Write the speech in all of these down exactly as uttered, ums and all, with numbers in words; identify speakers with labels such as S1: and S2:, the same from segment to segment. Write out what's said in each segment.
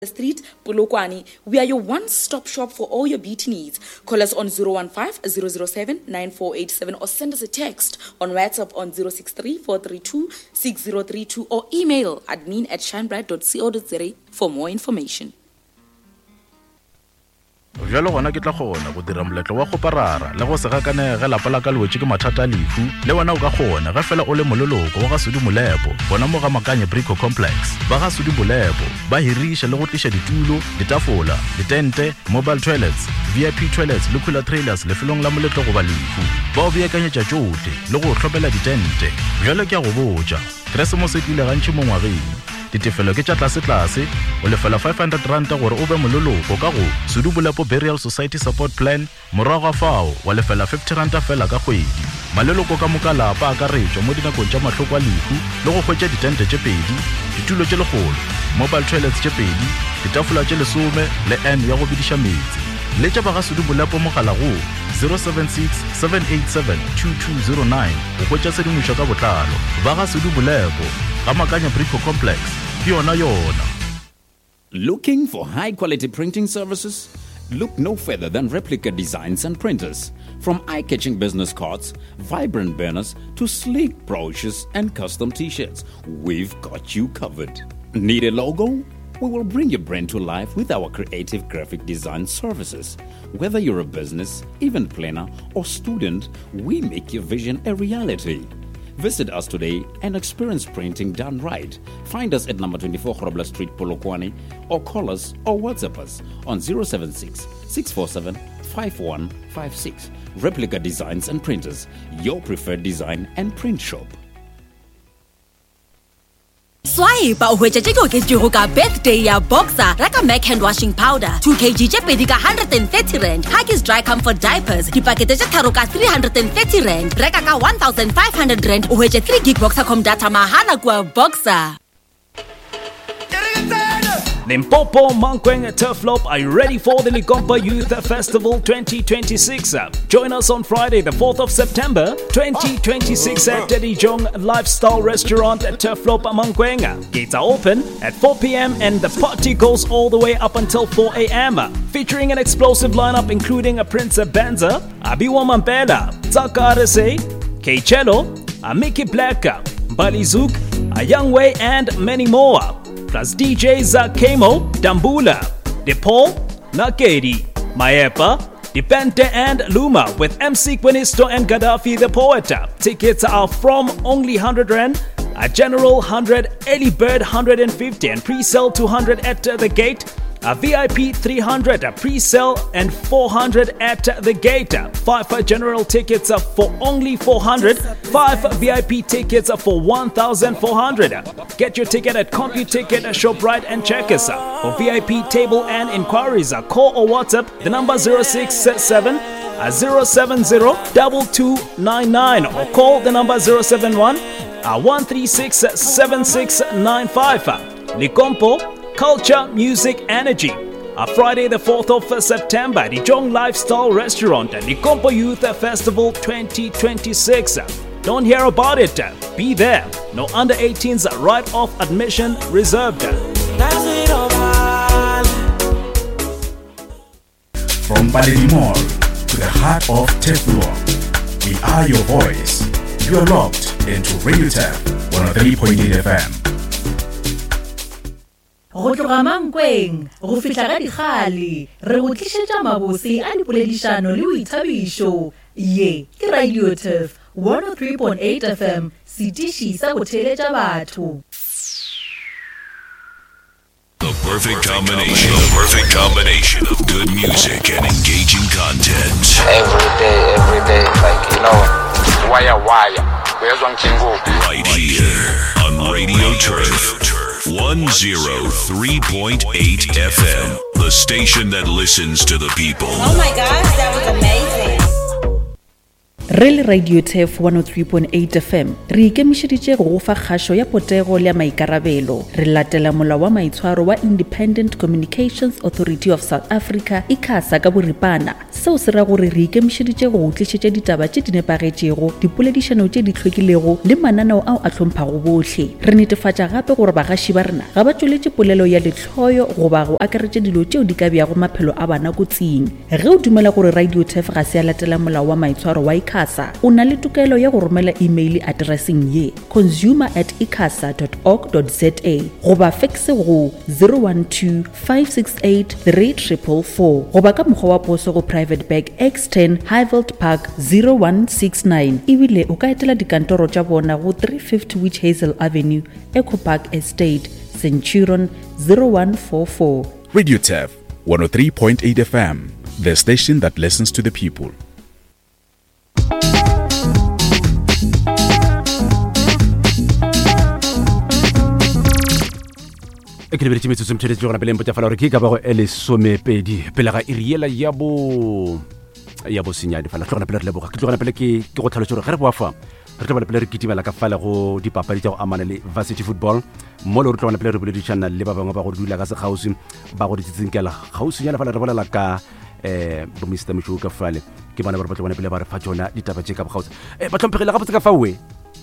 S1: Street, Polokwane. We are your one-stop shop for all your beauty needs. Call us on zero one five, zero zero seven, nine four eight seven or send us a text on WhatsApp on zero six three, four three two, six zero three two or email admin at shinebright dot co dot za for more information.
S2: Jalo gona ke tla gona go dira moletlo wa go parara le go se gakanega lapa la ka lwetse ke mathata lefu le wena o ka gona ga fela o le mololoko wa ga Sudi Molepo bona mo ga Makanye Brico Complex ba ga Sudi Molepo ba hirisha le go tlisha ditulo ditafola ditente mobile toilets V I P toilets le cooler trailers le felong la moletlo go ba lefu ba o beakanyetsa tsote le go tlhopela ditente jalo ke a go boja Christmas e tlile gantši mo ngwageng ditefelo ke tša tlase tlase o lefela five hundred rand gore o be mololoko ka go Sudi Molepo Burial Society Support Plan morago fao wa lefela fifty rand fela ka kgwedi maleloko ka moka lapa a ka retšwa mo dinakong tša mahloko a lefu le go hwetša ditente tše pedi ditulo tše legolo mobile toilets tše pedi ditafola tše lesome le n ya go bidiša metsi le tša ba ga Sudi Molepo mogala go zero seven six, seven eight seven, two two zero nine o hwetša sedimošo ka botlalo ba ga Sudi Molepo ga Makanye Brico Complex ke yona yona.
S3: Looking for high-quality printing services? Look no further than Replica Designs and Printers. From eye-catching business cards, vibrant banners, to sleek brochures and custom t-shirts, we've got you covered. Need a logo? We will bring your brand to life with our creative graphic design services. Whether you're a business, event planner, or student, we make your vision a reality. Visit us today and experience printing done right. Find us at number twenty-four Grobler Street, Polokwane, or call us or WhatsApp us on zero seven six, six four seven, five one five six. Replica Designs and Printers, your preferred design and print shop.
S4: Swipe o hwetša tše ke oketšego ka birthday ya Boxer reka Mac hand washing powder two kilograms tše pedi ka one hundred thirty rand, Huggies dry comfort diapers dipakete tše tharo ka three hundred thirty rand, reka ka one thousand five hundred rand o hwetše three gig Boxercom data mahala kua Boxer.
S5: Limpopo, Mankweng, Turflop are you ready for the Likompa Youth Festival twenty twenty-six? Join us on Friday, the fourth of September, twenty twenty-six at Dedijong Lifestyle Restaurant at Turflop, Mankweng. Gates are open at four p.m. and the party goes all the way up until four a.m. Featuring an explosive lineup including a Prince Banza, Abiwa Mampela, Zaka R S A, K Cello, a Mickey Black, Bali Zouk, a Young Way and many more. Plus D Js Kemo, Dambula, DePaul, Nakedi, Maepa, Dipente and Luma with M C Quinisto and Gaddafi the Poet. Tickets are from only one hundred rand, a general one hundred, early bird one hundred fifty and pre-sale two hundred at the gate. A V I P three hundred, a pre-sale and four hundred at the gate. Five general tickets for only four hundred. Five V I P tickets for one thousand four hundred. Get your ticket at CompuTicket, ShopRite and Checkers. For V I P table and inquiries, call or WhatsApp the number zero six seven, zero seven zero, two two nine nine or call the number zero seven one, one three six, seven six nine five. Likompo Culture, Music, Energy. A Friday the fourth of September, the Jong Lifestyle Restaurant and the Likompo Youth Festival twenty twenty-six. Don't hear about it. Be there. No under eighteens right off admission reserved.
S2: From Baledi Mall to the heart of Teflon, we are your voice. You are locked into Radio Tef one oh three point eight F M.
S6: Go tloga Mankweng go fihla ga dikgale re go tlišetša mabose a dipoledišano le boithabišo ye ke Radio Tef one oh three point eight F M setiši sa go theeletša batho.
S7: The perfect combination, the perfect combination of good music and engaging content.
S8: Every day, every day, like, you know, wire, wire.
S7: Right here on Radio Turf, one oh three point eight F M, the station that listens to the people.
S9: Oh my gosh, that was amazing.
S6: Real Radio Tef one oh three point eight F M re ikemišeditše go fa kgašo ya potego le ya maikarabelo re latela molao wa maitshwaro wa Independent Communications Authority of South Africa ICASA ka boripana seo se ra gore re ikemišeditše go go tlišetša ditaba tše di nepagetšego dipoledišano tše di hlwekilego le mananeo ao a tlhomphago bohle re netefatša gape gore bagaši ba rena ga ba tšweletše polelo ya lehloyo goba go akaretša dilo tšeo di ka beago maphelo a bana kotsing ge o dumela gore Radio Turf ga se a latela molao wa maitshwaro wa ICASA o na le tokelo ya go romela email addressing ye consumer at icasa dot org dot za goba faxe go zero one two five six eight three four four four goba ka mokgwa wa poso go Private Bag X ten Highveld Park zero one six nine ebile o ka etela dikantoro tša bona go three fifty Witch Hazel Avenue Eco Park Estate Centurion zero one four four.
S10: Radio Turf one oh three point eight F M, the station that listens to the people.
S11: e ke lebeletse metsotso mtheletso gona pele mpotsa fala gore ke ka bago e le somepedi pele ga iriela ya bo ya bo senyadi fala tlogona pele re leboga ke tlogona pele ke ke go tlhalotsa gore ge re boa fa re tla bana pele re kitimela ka fala go dipapadi tša go amana le varsity football mo le re tlogona pele re boledišana le ba bangwe ba go dula ka sekgausi ba go ditsitsenkela gausinyana fala re bolela ka eh bo Mister Mishu ka fale ke bana ba re batla bona pele ba re fa tsona ditaba tše ka bogausi eh ba tlhompegile ga botse ka fawe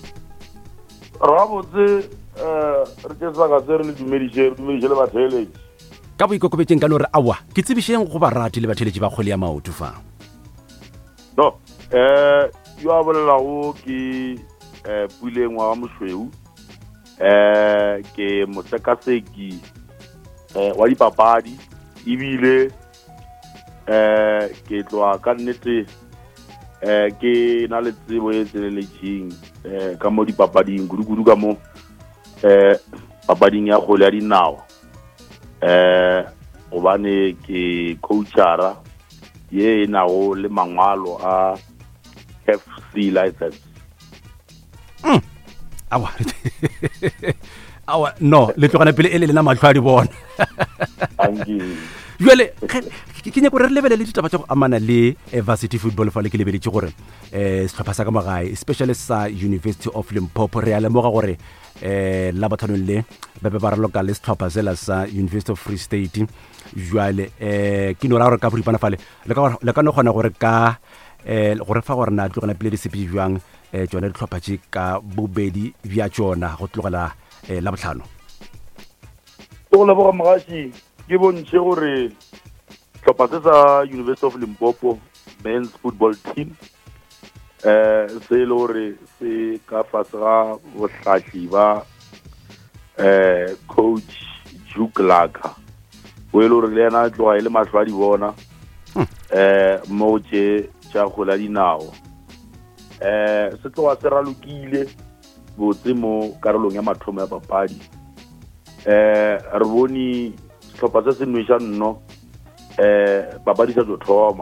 S12: rabotse eh re tsaka se re le dumedishe re dumedishe le batheletši
S11: ka bo ikokobetseng ka no re awa ke tsebisheng go ba rati le batheletši ba kgole ya maoto fa
S12: no eh yo a bolelago ke eh Puleng wa Moshweu eh ke mosekaseki eh wa dipapadi ebile eh ke tloa ka nnete eh ke na le tsebo e tseleletseng eh ka mo dipapading gudugudu ka mo eh papading ya kgole ya dinao eh obane ke coachara ye na go le mangwalo a F C license
S11: mm awa awa no le tlogana pele ele lena matlhwa di bona
S12: angi
S11: jwale ke nya go re lebele le ditaba tša go amana le varsity football fa le ke lebeletse gore eh setlhopha sa ka magae especially sa University of Limpopo re a lemoga gore eh la bathanong le ba be ba raloka le setlhopha sela sa University of Free State jwale eh ke no ra gore ka boripana fale le ka le ka no gona gore ka eh gore fa gore na tlogana pele di sepi jwang eh tsona ditlhopha tše ka bobedi bja tsona go tlogela eh la botlhano
S12: go la boga magashi ke bontse gore tlhopha se sa University of Limpopo men's football team eh se le gore se ka fase ga bohlahli ba eh coach Juklaka o ile gore le yena tloga ile matlhwa di bona eh mo tše tša kgola dinao eh se tloga se ralokile botse mo karolong ya mathomo ya papadi eh re bone setlhopha se se nwešha nno eh papadi sa tlo thoma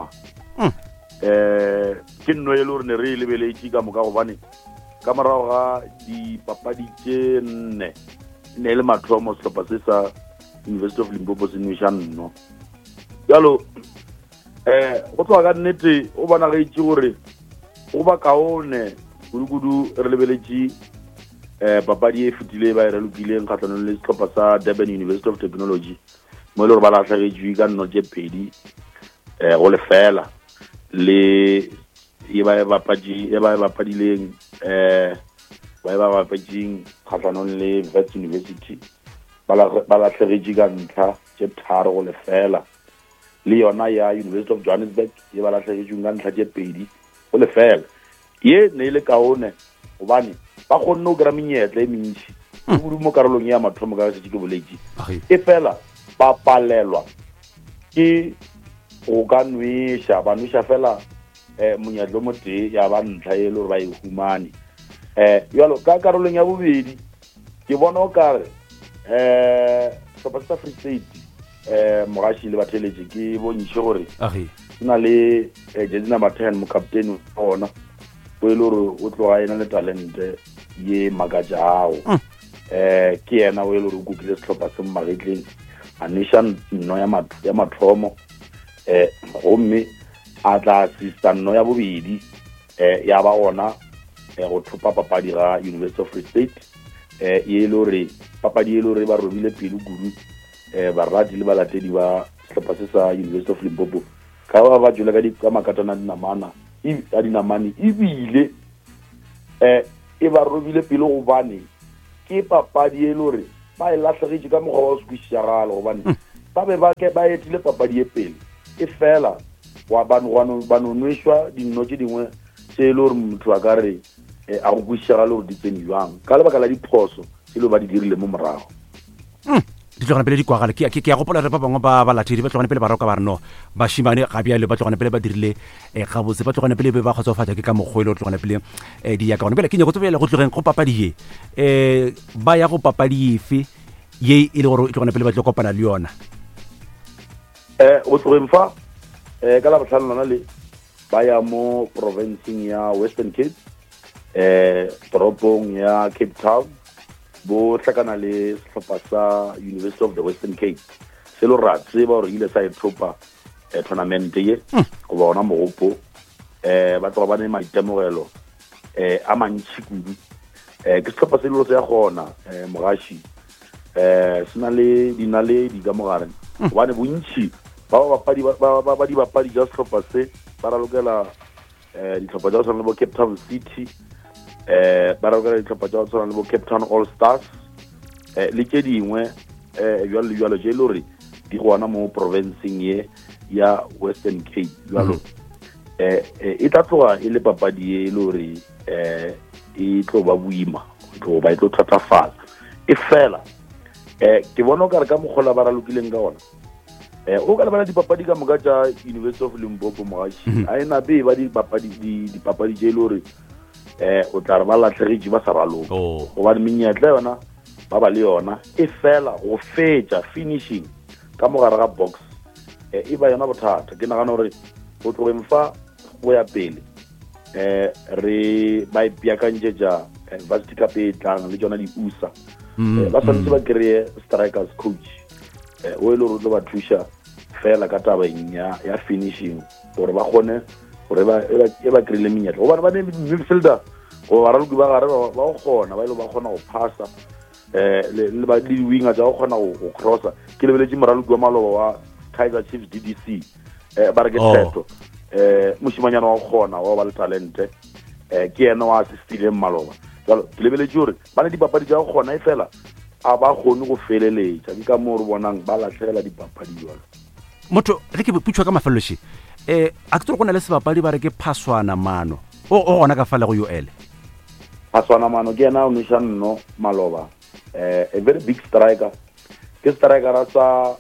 S12: eh ke nno e le gore ne re lebeletše ka moka gobane ka morago ga dipapadi tše nne ne le mathomo setlhopha se sa University of Limpopo se nwešha nno jalo eh go tloga ka nnete o bona ga itse gore go ba kaone kudu re lebeletše eh papadi e fetile ba re lokileng kgatlhanong le setlhopha sa Durban University of Technology mo ile gore ba latlhagetswe ka nno tše pedi eh go lefela le e ba ba padi e ba ba padileng eh ba ba ba pading kgatlhanong le Wits University ba latlhagetswe ka ntlha tše tharo go lefela le yona ya University of Johannesburg e ba latlhagetswe ka ntlha tše pedi go lefela ye ne ile kaone gobane ba kgonne go kry-a menyetla e mentši e kudu mo karolong ya mathomo ka se ke boletše e fela ba palelwa ke go ka nwešha ba nwešha fela um monyetlo mo tee ya ba ntlha e le gore ba e humane um jalo ka karolong ya bobedi ke bona o kare um setlhopha sa Free State um mogaši le batheletše ke bonše gore se na le jersey number ten mo captain ona o e le gore o tloga e na le talente ye makatša ao um ke yena o e le gore o kukile setlhopha se mmagetleng a nwešha nno ya mathomo um gomme a tla assista nno ya bobedi um ya ba gona go thopa papadi ga University of Free State um ye le gore papadi e le gore ba robile pelo kudu um barati le balatedi ba setlhopha se sa University of Limpopo ka ga ba ba jole ka di ka makatana dinamana e a dinamane e bile eh e ba robile pele go bane ke papadi e lore ba e latlhegetse ka mogwa wa squishagala go bane ba be ba ke ba etile papadi e pele e fela wa bano bano nweshwa dinno tse dingwe tse lore motho a ka re a go squishagala gore di tsene jwang ka lebaka la diphoso tse lo ba di dirile mo morago
S11: di tlogana pele di kwagala ke ke ya gopola re ba bangwe ba balathedi ba tlogana pele ba roka ba re no ba shimane ga bia le ba tlogana pele ba dirile e ga botse ba tlogana pele ba khotsofatsa ke ka mogwele o tlogana pele e di ya ka bona pele ke nya go tsebela go tlogeng go papadi ye e ba ya go papadi efe ye e le gore tlogana pele ba tlo kopana le yona
S12: eh o tlogeng fa eh ka la botlhano lona le ba ya mo provinceng ya Western Cape eh toropong ya Cape Town bo tlakana le setlhopha sa University of the Western Cape se lo ratse ba re ile sa ethopa eh, tournament ye go bona mogopo eh ba tloga ba ne maitemogelo eh a mantši kudu eh ke setlhopha se lo se ya gona eh mogashi eh sena le dinaledi ka mogare bane bontši ba ba bapadi ba ba di bapadi ja setlhopha se ba ralokela eh ditlhopha tsa tsona le bo Cape Town City eh ba ra go ditlhopha tsa tsona le bo Cape Town All Stars eh le ke dingwe eh jwalo jwalo je lori di gona mo provinceng ye ya Western Cape jwalo eh e tla tloga e le papadi e lori eh e tlo ba buima tlo ba e tlo thatafatsa e fela eh ke bona o ka re ka mogola ba ra lokileng ka ona eh o ka le bana dipapadi ka moka tsa University of Limpopo mogashi a ena be ba di papadi di dipapadi je lori eh o tla re ba latlhegetse ba sa ralong go ba menyetla yona ba ba le yona e fela go fetsa finishing ka mogare ga box eh e ba yona bothata ke nagana gore go tlogeng fa go ya pele eh re ba ipiakantse ja varsity cup e tlang le tsona di usa ba tshwanetse ba kreye strikers coach eh o ile go ba thusha fela ka tabeng ya ya finishing gore ba gone gore ba e ba krele menyetla go ba ba ne midfielder go ba raloko ba gare ba go gona ba ile ba gona go passa eh le ba di winger ja go gona go crosser ke lebeletse moraloko wa maloba wa Kaizer Chiefs D D C eh ba re ke tseto eh moshimanyana wa go gona wa ba le talente eh ke ena wa assistile maloba jalo ke lebeletse gore ba ne di papadi ja go gona e fela a ba gone go feleletsa ke ka mo re bonang ba latlhela di papadi jalo
S11: motho re ke putswa ka mafelloshi eh a ke tlo gona le sebapadi ba re ke Phaswana Mano o o gona ka fala go U L
S12: Phaswana Mano ke ena o nno maloba eh a very big striker ke striker ra sa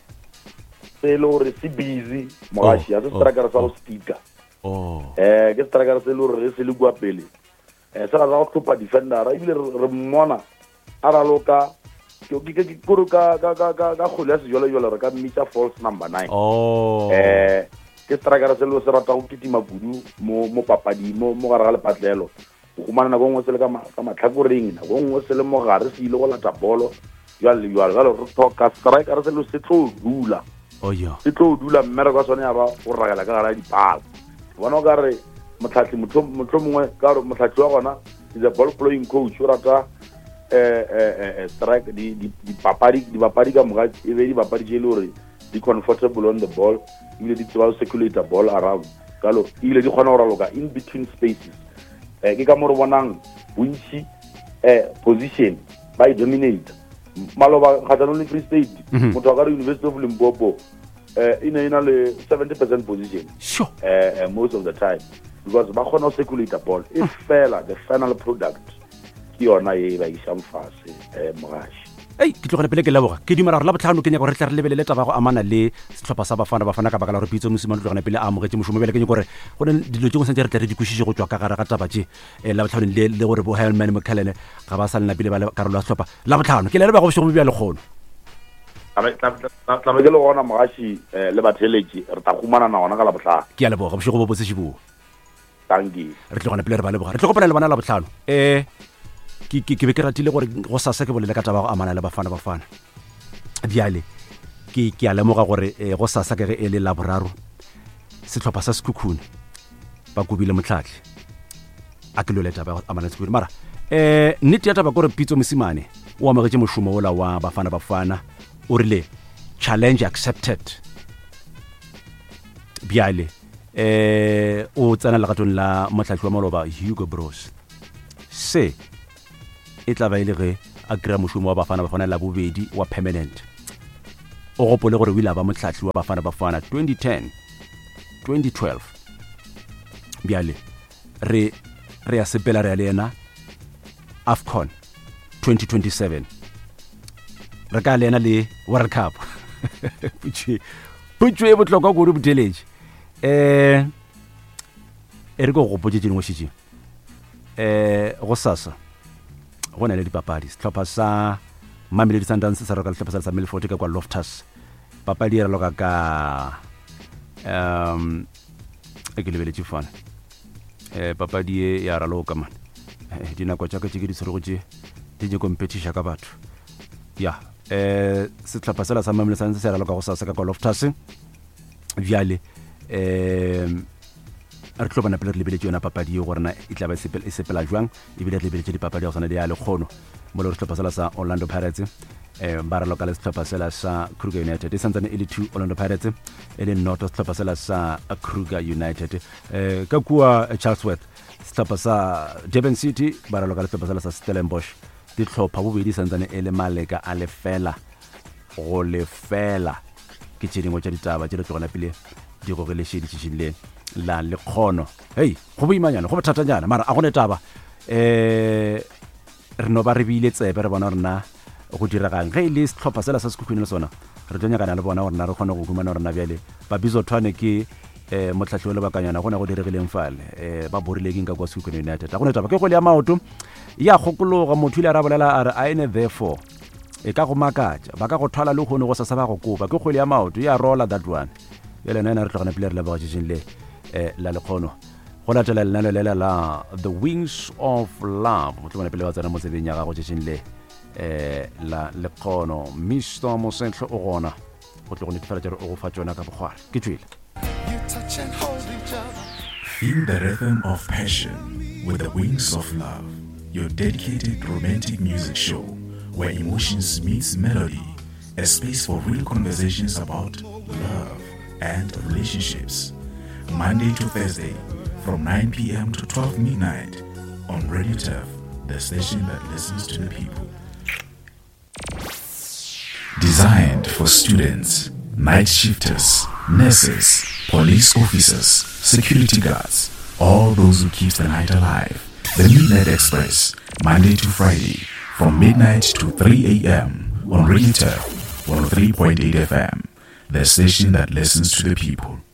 S12: selo re si busy mogashi ya striker sa go speaker oh eh ke striker se lo re se le gwa pele eh sa ra go tlopa defender ra ile re mmona a ra loka ke ke ke go ka ka ka ka go le se jolo jolo re ka mita false number nine
S11: oh
S12: eh ke striker se lo se rata go kitima budu mo mo papadi mo mo gara le patlelo go mana na go ngwe se le ka ka matlhakoreng na go ngwe se le mo gare se ile go lata bolo jwale jwale jalo re toka striker se lo se tlo dula
S11: oh yo
S12: se tlo dula mmere ka sone ya ba go ragela ka gara di pala bona ka re motlhatli motho motho mongwe ka re motlhatli wa gona is a ball playing coach o rata eh eh strike di di papadi di papadi ka moga e be di papadi je lore di comfortable on the ball ile di tswa circulate ball around kalo ile di khona go raloka in between spaces eh ke ka mo re bonang bontsi eh position by dominate maloba khatsano le Free State motho wa ka University of Limpopo eh ina ina le seventy percent position
S11: sure
S12: eh most of the time because ba khona go circulate ball if fela the final product ke yona e ba isang fase eh mogashi
S11: ei ke tlogela pele ke leboga ke dimara re la botlhano ke nya go re tla re lebelele taba go amana le setlhopha sa bafana bafana ka bakala re pitso mosimane tlogela pele a mogetse mošomo bele ke nya gore go ne dilo tse go sentse re tla re dikwišiše go tswa ka gare ga taba tše la botlhano le le gore bo Helman Mkhalele ga ba sa lena pele ba le karolo ya setlhopha la botlhano ke le ba go bšego bja le kgono
S12: tla me ke le gona mogashi le batheletši re tla khumana na gona ka la botlhano
S11: ke a leboga bšego bo botse šibuo
S12: thank you
S11: re tlogela pele re ba leboga re tlogopana le bana la botlhano eh ke ke be ke ratile gore go sasa ke bolele ka taba go amana le bafana bafana diale ke ke a lemoga gore go sasa ke re ele la boraro setlhopha sa Sekhukhune ba kubile motlhatlhi a ke lo le taba amana Sekhukhune mara eh nnete ya taba gore Pitso Mosimane o amogetse mošomo ola wa bafana bafana o rile challenge accepted biale eh o tsana la gatong la motlhatlhi wa maloba Hugo Bros se e tla ba ile ge a kry-a mošomo wa Bafana Bafana la bobedi wa permanent o gopole gore o ile a ba motlhatlhi wa Bafana Bafana twenty ten twenty twelve bjale re re a sepela re a le ena AFCON twenty twenty-seven re ka le ena le World Cup putšwe putšwe e botlhokwa kudu boteletše eh e re go go potše dingwe šitše eh go sasa go na le dipapadi setlhopha sa Mamelodi Sundowns sa roka setlhopha sa Milford ka kwa Loftus papadi e loka ka um e ke lebeletse fana eh papadi e ya raloka man eh dinako tša ka tše ke di tshwere go tše di je competition ka batho ya eh setlhopha sela sa Mamelodi Sundowns se raloka go sasa ka kwa Loftus bjale eh re tlo bana pele re lebeletse yona papadi yo gorena e tla ba e sepela jwang e bile re lebeletse dipapadi ya go sana le ya lekgono mo le setlhopha sela sa Orlando Pirates eh ba re lokala setlhopha sela sa Kruger United e santsane e le two Orlando Pirates e le noto setlhopha sela sa Kruger United eh ka kua Chatsworth setlhopha sa Durban City ba re lokala setlhopha sela sa Stellenbosch di tlhopha bobedi santsane e le maleka a le fela go le fela ke tšedingwe tša ditaba tše re tlogona pele di go le shedi tšile la lekgono hey go boimanyana go bothatanyana mara a gone taba eh re no ba re bile tsebe re bona rena go diragang ge le setlhopha sela sa sekhukhune le sona re tlonya kana le bona gore na re kgone go dumana rena bjale ba bizo thwane ke eh motlhatlhi le bakanyana gona go diregileng fale eh ba borileng ka kwa Sekhukhune United a gone taba ke go le ya maoto ya gokologa motho ile a rabolela a re I am therefore e ka go makatša ba ka go thwala le gone go sa sa ba go kopa ke go le ya maoto ya rola that one yele nna re tlogana pele re le ba go le eh la lekgono go latela lenano le la The Wings of Love mo tlogana pele ba tsena mo tsebeng ya ga go le eh la lekgono Mister Mosentlo o gona go tlo go netefala tšere o go fa tsona ka bogware ke tswile.
S2: Feel the rhythm of passion with The Wings of Love, your dedicated romantic music show where emotions meets melody, a space for real conversations about love and relationships. Monday to Thursday from nine p.m. to twelve midnight on Radio Turf, the station that listens to the people. Designed for students, night shifters, nurses, police officers, security guards, all those who keep the night alive. The Midnight Express, Monday to Friday from midnight to three a.m. on Radio Turf one oh three point eight F M, the station that listens to the people.